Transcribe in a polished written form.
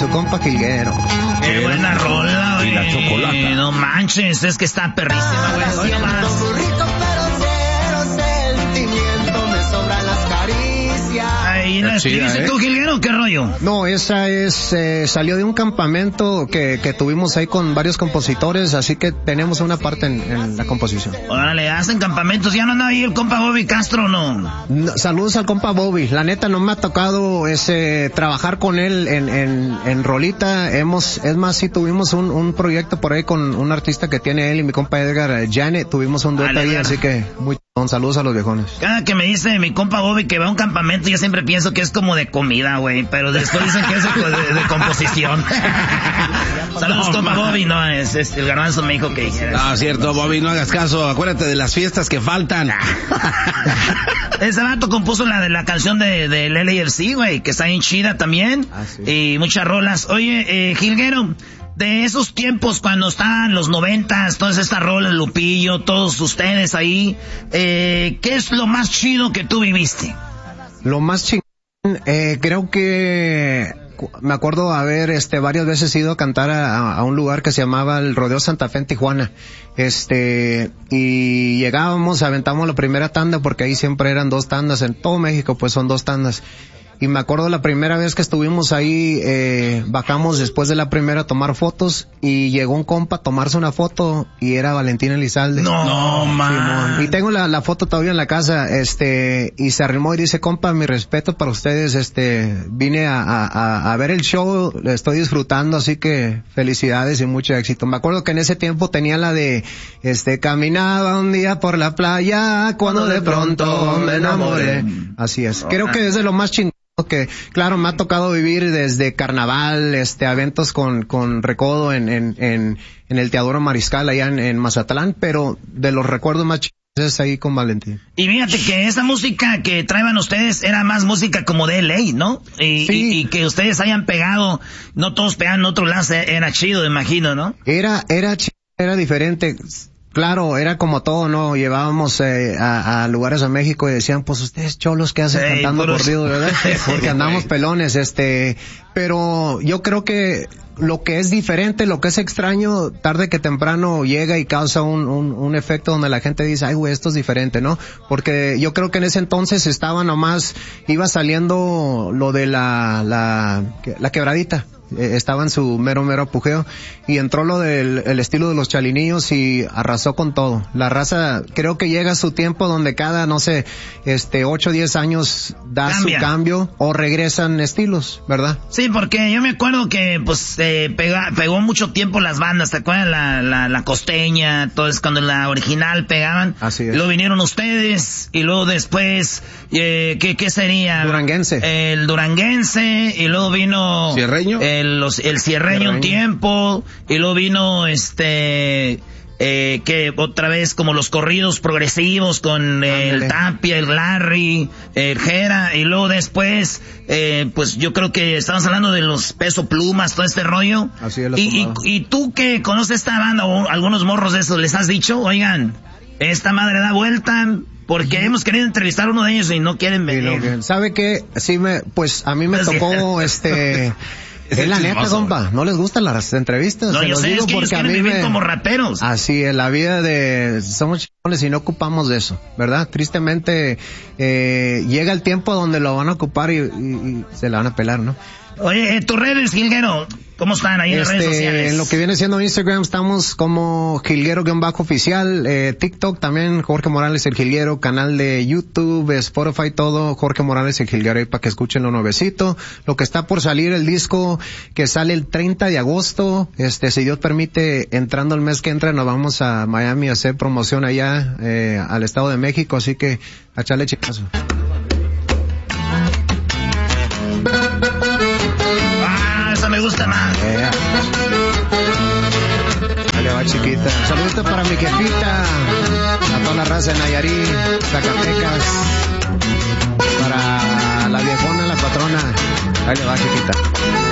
su compa Jilguero. Qué buena rola, güey. Y la chocolata. No manches, es que está perrísima, güey. Hoy nomás. Ay, ¿la escribiste tú, Jilguero? ¿Qué rollo? No, esa es, salió de un campamento que tuvimos ahí con varios compositores, así que tenemos una parte en la composición. Órale, hacen campamentos, ¿ya no anda ahí el compa Bobby Castro, no? Saludos al compa Bobby, la neta no me ha tocado trabajar con él en rolita, es más, sí tuvimos un proyecto por ahí con un artista que tiene él y mi compa Edgar Janet, tuvimos un dueto ahí, así que muy saludos a los viejones. Cada que me dice mi compa Bobby que va a un campamento, yo siempre pienso que es como de comida, güey, pero después dicen que es de composición. Saludos, compa Bobby, no, es el Garbanzo me dijo que dijera. No, cierto, Bobby, no hagas caso, acuérdate de las fiestas que faltan. Ese vato compuso la canción del LAFC, güey, que está bien chida también, sí. Y muchas rolas. Oye, Jilguero, de esos tiempos cuando estaban los 90s, todas estas rolas, Lupillo, todos ustedes ahí, ¿qué es lo más chido que tú viviste? Lo más chingón, creo que me acuerdo haber varias veces ido a cantar a un lugar que se llamaba el Rodeo Santa Fe en Tijuana. Y llegábamos, aventamos la primera tanda porque ahí siempre eran 2 tandas, en todo México pues son 2 tandas. Y me acuerdo la primera vez que estuvimos ahí, bajamos después de la primera a tomar fotos y llegó un compa a tomarse una foto y era Valentín Elizalde. No, man. Y tengo la foto todavía en la casa, y se arrimó y dice, compa, mi respeto para ustedes, vine a ver el show, estoy disfrutando, así que felicidades y mucho éxito. Me acuerdo que en ese tiempo tenía la de, caminaba un día por la playa cuando de pronto me enamoré. Así es. Creo que es de lo más chingón. Que claro, me ha tocado vivir desde carnaval, eventos con Recodo en el Teodoro Mariscal allá en Mazatlán, pero de los recuerdos más chidos es ahí con Valentín. Y fíjate que esa música que traían ustedes era más música como de LA, ¿no? Sí. Y que ustedes hayan pegado, no todos pegaban en otro lado, era chido, imagino, ¿no? Era chido, era diferente. Claro, era como todo, ¿no? Llevábamos a lugares a México y decían, pues ustedes cholos que hacen cantando corrido, ¿verdad? Porque andamos pelones, pero yo creo que lo que es diferente, lo que es extraño, tarde que temprano llega y causa un efecto donde la gente dice, ay güey, esto es diferente, ¿no? Porque yo creo que en ese entonces iba saliendo lo de la quebradita. Estaba en su mero apogeo y entró lo del el estilo de los Chalinillos y arrasó con todo. La raza creo que llega a su tiempo donde cada, no sé, 8 o 10 años cambia. Su cambio o regresan estilos, ¿verdad? Sí, porque yo me acuerdo que pues pegó mucho tiempo las bandas, ¿te acuerdas? La costeña, entonces cuando la original pegaban. Así es. Luego vinieron ustedes y luego después ¿qué sería? Duranguense. El duranguense y luego vino ¿Cierreño? El cierreño un tiempo y luego vino que otra vez como los corridos progresivos con el Tapia, el Larry, el Jera y luego después pues yo creo que estamos hablando de los Peso Plumas, todo este rollo. Así es. Y tú que conoces esta banda o algunos morros de esos, ¿les has dicho, oigan, esta madre da vuelta? Porque hemos querido entrevistar a uno de ellos y no quieren venir. ¿Sabe qué? Sí pues a mí me tocó es la neta, compa, no les gustan las entrevistas. No, yo sé, es que ellos quieren vivir como raperos. Así es, la vida somos chingones y no ocupamos de eso, ¿verdad? Tristemente, llega el tiempo donde lo van a ocupar y se la van a pelar, ¿no? Oye, tus redes, Jilguero, ¿cómo están ahí en las redes sociales? En lo que viene siendo Instagram estamos como Jilguero-oficial, TikTok también, Jorge Morales el Jilguero, canal de YouTube, Spotify, todo, Jorge Morales el Jilguero, ahí para que escuchen lo nuevecito. Lo que está por salir, el disco que sale el 30 de agosto, si Dios permite, entrando el mes que entra, nos vamos a Miami a hacer promoción allá, al Estado de México, así que a echarle chicazo. Me gusta más. Dale, va chiquita. Saludos para mi jefita, a toda la raza de Nayarit, Zacatecas, para la viejona, la patrona. Ahí le va chiquita.